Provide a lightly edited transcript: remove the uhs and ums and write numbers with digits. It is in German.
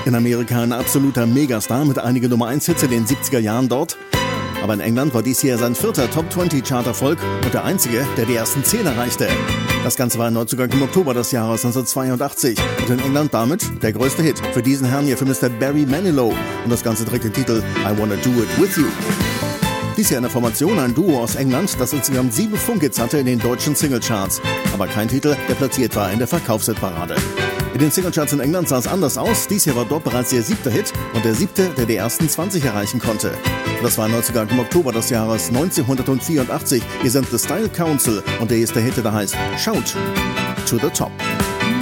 In Amerika ein absoluter Megastar mit einigen Nummer-1-Hits in den 70er Jahren dort. Aber in England war dies hier sein 4. Top-20-Chart-Erfolg und der einzige, der die ersten 10 erreichte. Das Ganze war ein Neuzugang im Oktober des Jahres 1982 und in England damit der größte Hit für diesen Herrn hier, für Mr. Barry Manilow. Und das Ganze trägt den Titel I Wanna Do It With You. Dies hier eine Formation, ein Duo aus England, das insgesamt 7 Funkhits hatte in den deutschen Singlecharts. Aber kein Titel, der platziert war in der Verkaufshitparade. In den Singlecharts in England sah es anders aus. Dies hier war dort bereits der 7. Hit und der 7., der die ersten 20 erreichen konnte. Das war ein Neuzugang im Oktober des Jahres 1984. Hier sind The Style Council und der erste Hit, der heißt Shout to the Top.